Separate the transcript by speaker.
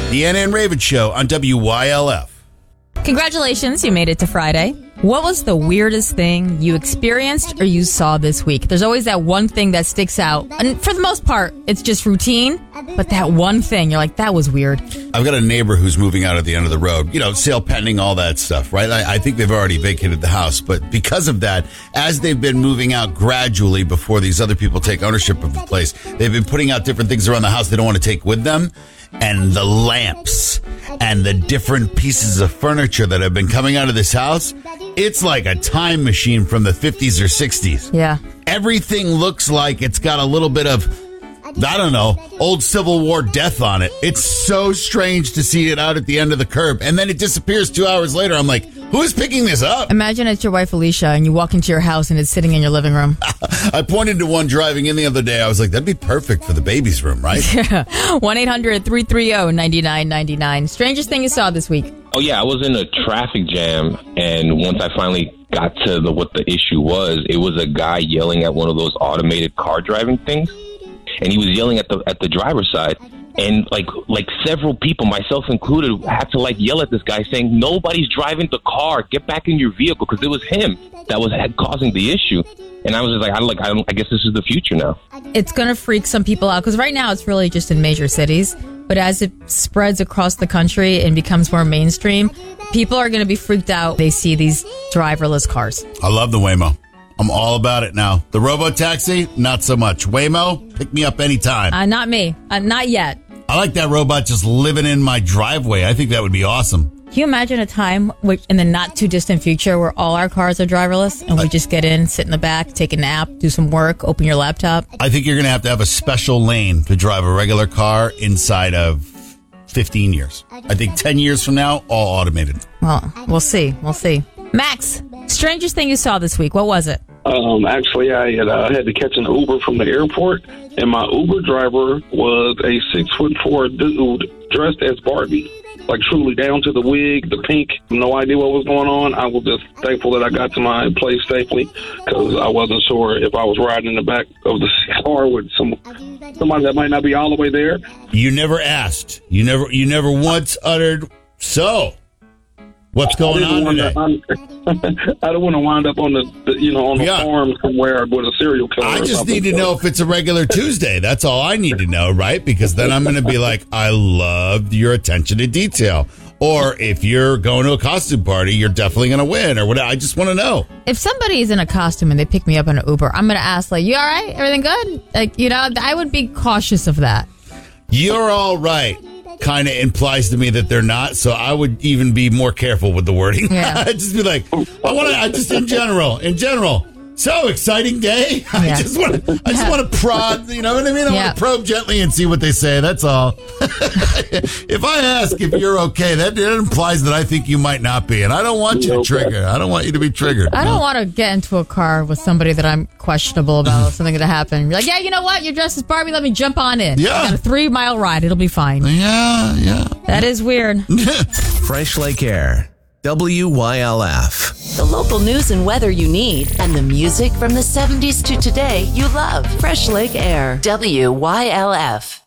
Speaker 1: The Anna and Raven Show on WYLF.
Speaker 2: Congratulations, you made it to Friday. What was the weirdest thing you experienced or you saw this week? There's always that one thing that sticks out. And for the most part, it's just routine. But that one thing, you're like, that was weird.
Speaker 1: I've got a neighbor who's moving out at the end of the road. You know, sale pending, all that stuff, right? I think they've already vacated the house. But because of that, as they've been moving out gradually before these other people take ownership of the place, they've been putting out different things around the house they don't want to take with them. And the lamps and the different pieces of furniture that have been coming out of this house, it's like a time machine from the 50s or 60s.
Speaker 2: Yeah.
Speaker 1: Everything looks like it's got a little bit of, I don't know, old Civil War death on it. It's so strange to see it out at the end of the curb. And then it disappears 2 hours later. I'm like, who is picking this up?
Speaker 2: Imagine it's your wife, Alicia, and you walk into your house and it's sitting in your living room.
Speaker 1: I pointed to one driving in the other day. I was like, that'd be perfect for the baby's room, right?
Speaker 2: Yeah. 1-800-330-9999. Strangest thing you saw this week?
Speaker 3: Oh, yeah. I was in a traffic jam, and once I finally got to what the issue was, it was a guy yelling at one of those automated car driving things. And he was yelling at the driver's side, and like several people, myself included, had to yell at this guy, saying, "Nobody's driving the car. Get back in your vehicle," because it was him that was causing the issue. And I was just like, I guess this is the future now.
Speaker 2: It's gonna freak some people out because right now it's really just in major cities, but as it spreads across the country and becomes more mainstream, people are gonna be freaked out. They see these driverless cars.
Speaker 1: I love the Waymo. I'm all about it now. The robo-taxi, not so much. Waymo, pick me up anytime.
Speaker 2: Not me. Not yet.
Speaker 1: I like that robot just living in my driveway. I think that would be awesome.
Speaker 2: Can you imagine a time in the not too distant future where all our cars are driverless and we just get in, sit in the back, take a nap, do some work, open your laptop?
Speaker 1: I think you're going to have a special lane to drive a regular car inside of 15 years. I think 10 years from now, all automated.
Speaker 2: Well, we'll see. We'll see. Max, strangest thing you saw this week. What was it?
Speaker 4: Actually, I had to catch an Uber from the airport, and my Uber driver was a 6'4" dude dressed as Barbie, like truly down to the wig, the pink. No idea what was going on. I was just thankful that I got to my place safely because I wasn't sure if I was riding in the back of the car with somebody that might not be all the way there.
Speaker 1: You never asked. You never once uttered, so what's going on today?
Speaker 4: I don't want to wind up on the farm somewhere with a serial killer.
Speaker 1: I just need to know if it's a regular Tuesday. That's all I need to know, right? Because then I'm going to be like, I love your attention to detail. Or if you're going to a costume party, you're definitely going to win or whatever. I just want to know.
Speaker 2: If somebody is in a costume and they pick me up in an Uber, I'm going to ask, you all right? Everything good? I would be cautious of that.
Speaker 1: You're all right kind of implies to me that they're not, so I would even be more careful with the wording.
Speaker 2: Yeah.
Speaker 1: I'd just be like, in general, so exciting day. I just want to prod, you know what I mean? I want to probe gently and see what they say. That's all. If I ask if you're okay, that implies that I think you might not be, and I don't want you to trigger. I don't want you to be triggered.
Speaker 2: I don't want to get into a car with somebody that I'm questionable about something going to happen. You're like, yeah, you know what? You're dressed as Barbie. Let me jump on in.
Speaker 1: Yeah.
Speaker 2: I got a 3-mile ride. It'll be fine.
Speaker 1: Yeah.
Speaker 2: That is weird.
Speaker 5: Fresh Lake Air. WYLF.
Speaker 6: The local news and weather you need, and the music from the 70s to today you love. Fresh Lake Air. WYLF.